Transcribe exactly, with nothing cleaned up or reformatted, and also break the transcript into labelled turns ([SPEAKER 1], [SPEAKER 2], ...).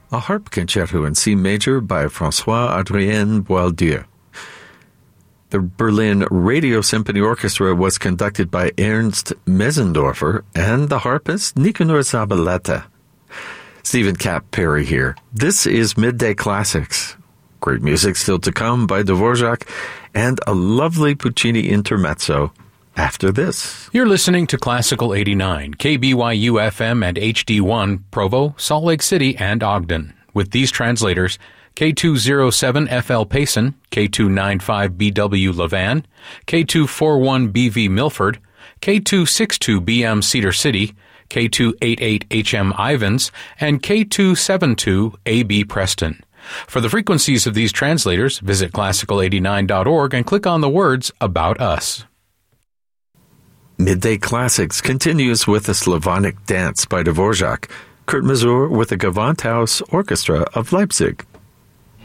[SPEAKER 1] a harp concerto in C major by François-Adrien Boieldieu. The Berlin Radio Symphony Orchestra was conducted by Ernst Mezendorfer and the harpist Nicanor Zabaleta. Stephen Cap Perry here. This is Midday Classics. Great music still to come by Dvorak and a lovely Puccini intermezzo after this.
[SPEAKER 2] You're listening to Classical eighty-nine, K B Y U F M and H D one, Provo, Salt Lake City, and Ogden. With these translators, K two oh seven F L Payson, K two ninety-five B W Levan, K two forty-one B V Milford, K two sixty-two B M Cedar City, K two eighty-eight H M Ivans, and K two seventy-two A B Preston. For the frequencies of these translators, visit classical eighty-nine dot org and click on the words About Us.
[SPEAKER 1] Midday Classics continues with a Slavonic dance by Dvorak, Kurt Masur with the Gewandhaus Orchestra of Leipzig.